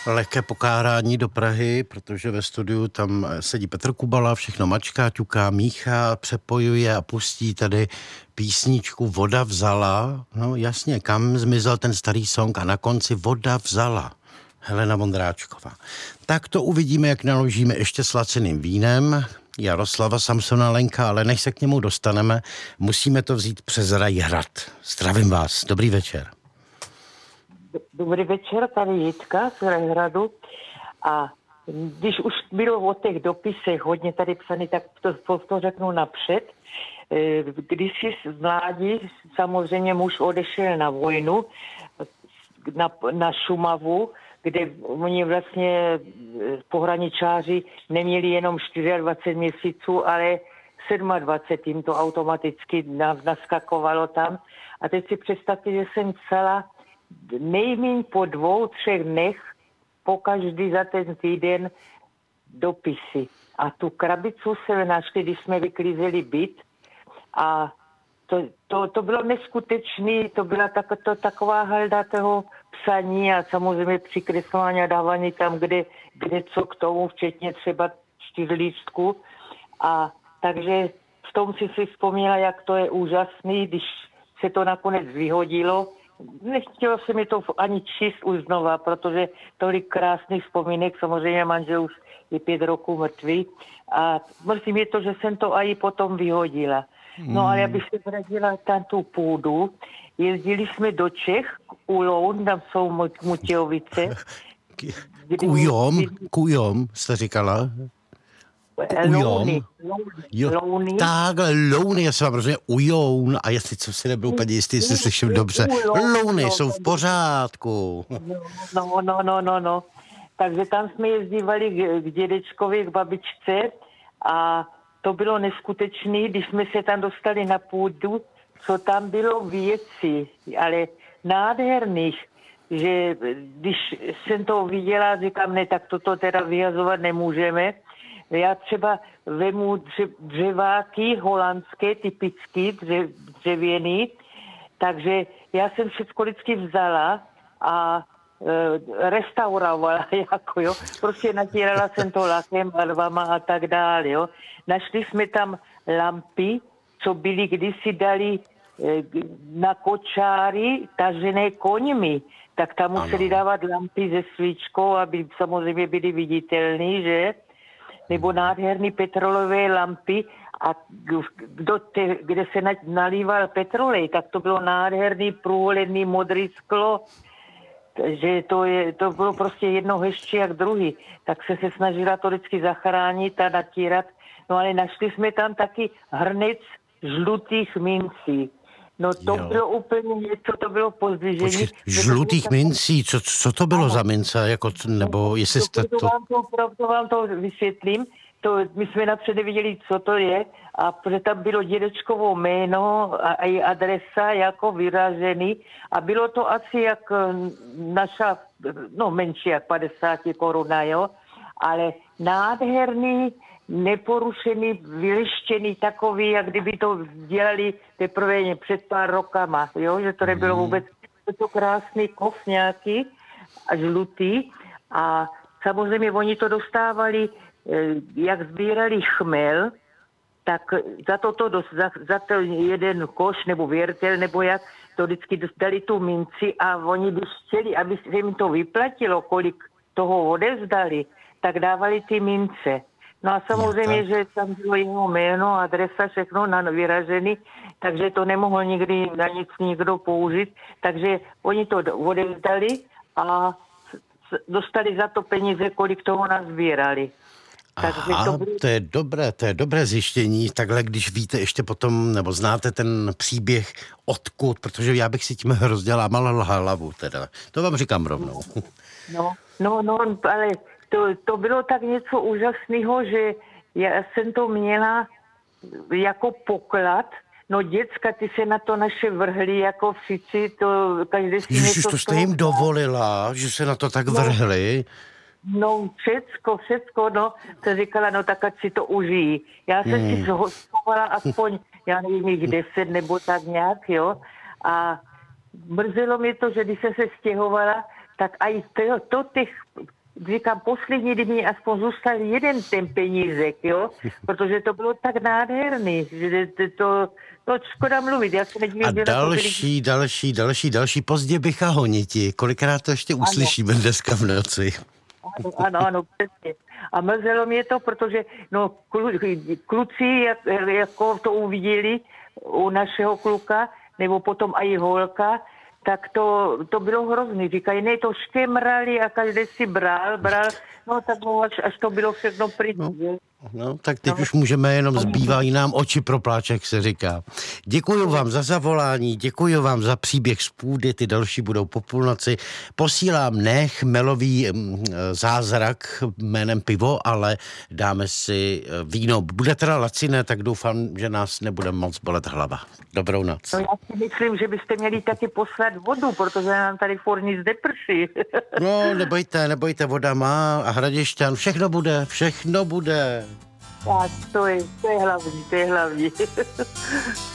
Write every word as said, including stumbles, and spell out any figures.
lehké pokárání do Prahy, protože ve studiu tam sedí Petr Kubala, všechno mačká, ťuká, míchá, přepojuje a pustí tady písničku Voda vzala. No jasně, kam zmizel ten starý song a na konci Voda vzala. Helena Vondráčková. Tak to uvidíme, jak naložíme ještě s laciným vínem. Jaroslava Samsona Lenka, ale než se k němu dostaneme, musíme to vzít přes Rajhrad. Zdravím vás, dobrý večer. Dobrý večer, tady Jitka z Rajhradu. A když už bylo o těch dopisech hodně tady psaný, tak to, to řeknu napřed. Když si z mládí, samozřejmě muž odešel na vojnu, na, na Šumavu, kde oni vlastně pohraničáři neměli jenom dvacet čtyři měsíců, ale dvacet sedm, jim to automaticky naskakovalo tam. A teď si představte, že jsem psala nejméně po dvou, třech dnech, po každý za ten týden dopisy. A tu krabicu se našli, když jsme vyklízeli byt. A to, to, to bylo neskutečné, to byla tak, to, taková halda toho psaní a samozřejmě přikreslování a dávání tam, kde, kde co k tomu, včetně třeba čtyřlístku. A takže v tom si si vzpomněla, jak to je úžasný, když se to nakonec vyhodilo. Nechtělo se mi to ani číst už znova, protože tolik krásných vzpomínek, samozřejmě manžel už je pět roků mrtvý a mrzí mě to, že jsem to i potom vyhodila. No ale abych se vrátila tam tu půdu, jezdili jsme do Čech, u Loun, tam jsou Mutějovice. Kujom, Kujom, jste říkala? Louny. Louny. Takhle, Louny, já se vám rozumím, Ujoun, a jestli co si nebyl úplně jistý, jestli slyším dobře. Louny jsou v pořádku. No, no, no, no, no. Takže tam jsme jezdívali k, k dědečkovi, k babičce a to bylo neskutečné, když jsme se tam dostali na půdu, co tam bylo věcí, ale nádherných, že když jsem to viděla, říkám, ne, tak toto teda vyhazovat nemůžeme. Já třeba vemu dře, dřeváky holandské, typicky dře, dřevěný, takže já jsem všechno vždycky vzala a e, restaurovala, jako jo. Prostě natírala jsem to lakem, barvama a tak dále, jo. Našli jsme tam lampy, co byly kdysi dali e, na kočáry tažené koňmi, tak tam museli dávat lampy se svíčkou, aby samozřejmě byly viditelné, že? Nebo nádherný petrolové lampy a kdo te, kde se nalíval petrolej, tak to bylo nádherný průhledný modrý sklo, že to, je, to bylo prostě jedno hezčí jak druhý. Tak se se snažila to vždycky zachránit a natírat. No ale našli jsme tam taky hrnec žlutých mincí. No to jo. Bylo úplně něco, to bylo pozdvižení. Počkej, žlutých tak... mincí, co, co to bylo ano. za mince? Jako, nebo jestli jste to... To vám to, to vám to vysvětlím. To, my jsme napřed neviděli, co to je, a protože tam bylo dědečkovo jméno a, a i adresa jako vyražený a bylo to asi jak naša, no menší jak padesát koruna, jo, ale nádherný, neporušený, vyleštěný takový, jak kdyby to dělali teprve před pár rokama, jo, že to nebylo vůbec, to krásný kov nějaký a žlutý a samozřejmě oni to dostávali, jak sbírali chmel, tak za to, to za, za to jeden koš nebo věrtel nebo jak, to vždycky dostali tu minci a oni by chtěli, aby se jim to vyplatilo, kolik toho odevzdali, tak dávali ty mince. No a samozřejmě, že tam bylo jeho jméno, adresa, všechno na vyražený, takže to nemohl nikdy na nic nikdo použít, takže oni to odevzdali a dostali za to peníze, kolik toho nazbírali. Aha, to, bylo... to je dobré, to je dobré zjištění. Takhle, když víte ještě potom, nebo znáte ten příběh odkud, protože já bych si tím hrozně lámal hlavu, teda. To vám říkám rovnou. No, no, no, ale to, to bylo tak něco úžasného, že já jsem to měla jako poklad. No děcka, ty se na to naše vrhli jako všichni, to každý si něco... to jste jim dovolila, že se na to tak vrhli? No, všecko, všecko, no, to říkala, no tak ať si to užijí. Já jsem hmm. si zhostovala aspoň, já nevím, jich deset nebo tak nějak, jo, a mrzelo mě to, že když jsem se stěhovala, tak i to, to těch, říkám, poslední, kdy mi aspoň zůstal jeden ten penízek, jo, protože to bylo tak nádherný, že to, to, to škoda mluvit. Já se nedivím, A že další, to další, další, další, pozdě bycha honiti. Kolikrát to ještě uslyšíme dneska v noci? Ano, ano, ano, přesně. A mrzelo mě to, protože no, klu, kluci, jak, jako to uviděli u našeho kluka, nebo potom i holka, tak to, to bylo hrozný. Říkají, ne, to škemrali a každý si bral, bral, no tak no, až, až to bylo všechno pryč. No. že? No, tak teď No. už můžeme, jenom zbývají nám oči pro pláček, se říká. Děkuji vám za zavolání, děkuji vám za příběh z půdy, ty další budou po půlnoci. Posílám ne chmelový mm, zázrak jménem pivo, ale dáme si víno. Bude teda laciné, tak doufám, že nás nebude moc bolet hlava. Dobrou noc. No já si myslím, že byste měli taky poslat vodu, protože nám tady furt nic neprší. No, nebojte, nebojte, voda má a Hradišťan, všechno bude, všechno bude. Tak to je, to je hlavní, to je hlavní.